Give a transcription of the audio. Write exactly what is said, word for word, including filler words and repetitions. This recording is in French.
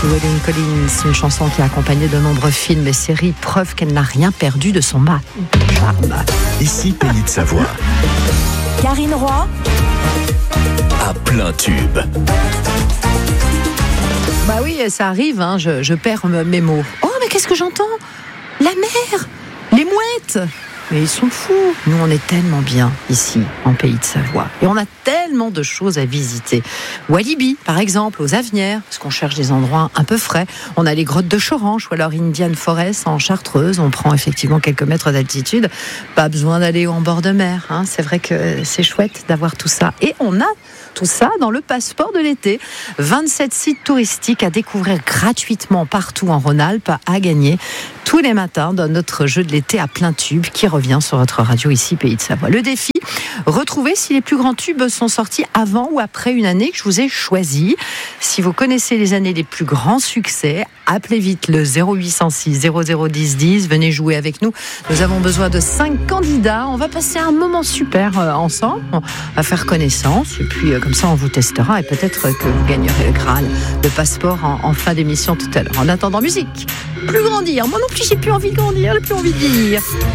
Llewellyn Collins, une chanson qui a accompagné de nombreux films et séries, preuve qu'elle n'a rien perdu de son ma- charme. Ici, Pays de Savoie, Karine Roy, à plein tube. Bah oui, ça arrive, hein, je, je perds mes mots. Oh, mais qu'est-ce que j'entends ? La mer, les mouettes. Mais ils sont fous. Nous, on est tellement bien ici, en Pays de Savoie. Et on a tellement de choses à visiter. Walibi, par exemple, aux Avenières, parce qu'on cherche des endroits un peu frais. On a les grottes de Choranche ou alors Indian Forest en Chartreuse. On prend effectivement quelques mètres d'altitude. Pas besoin d'aller en bord de mer. Hein. C'est vrai que c'est chouette d'avoir tout ça. Et on a tout ça dans le passeport de l'été. vingt-sept sites touristiques à découvrir gratuitement partout en Rhône-Alpes à gagner tous les matins dans notre jeu de l'été à plein tube qui revient sur votre radio ici, Pays de Savoie. Le défi, retrouver si les plus grands tubes sont sortis avant ou après une année que je vous ai choisie. Si vous connaissez les années les plus grands succès, appelez vite le zéro huit cent six zéro zéro dix dix. Venez jouer avec nous. Nous avons besoin de cinq candidats. On va passer un moment super ensemble. On va faire connaissance. Et puis, comme ça, on vous testera. Et peut-être que vous gagnerez le Graal, le passeport en, en fin d'émission tout à l'heure. En attendant, musique. Plus grandir. Moi non plus, j'ai plus envie de grandir. J'ai plus envie de vieillir.